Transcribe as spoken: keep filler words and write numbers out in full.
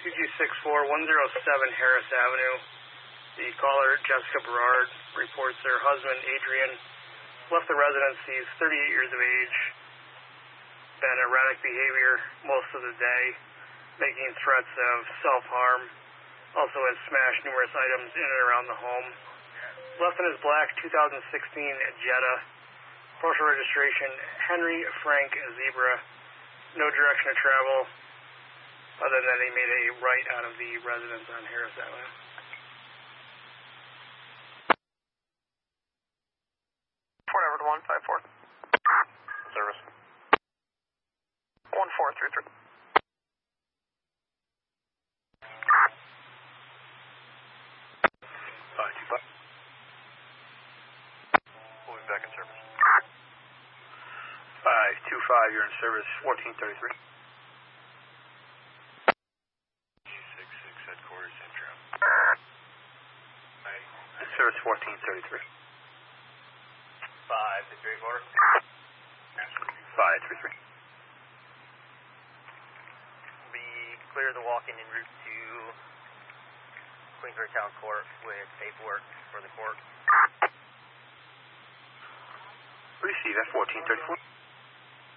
two G six four one zero seven Harris Avenue. The caller, Jessica Berard, reports their husband, Adrian, left the residence. He's thirty-eight years of age, been erratic behavior most of the day, making threats of self-harm, also has smashed numerous items in and around the home. Left in his black two thousand sixteen Jetta, partial registration, Henry Frank Zebra, no direction of travel, other than he made a right out of the residence on Harris Avenue. Fort Edward one five four. Service. one four three three. five two five. Moving back in service. five two five, you're in service, fourteen thirty-three. six six headquarters, intro. In service, fourteen thirty-three. five to three four. five three three. Be clear the walk-in en route to Queensbury Town Court with paperwork for the court. Receive at fourteen thirty-four.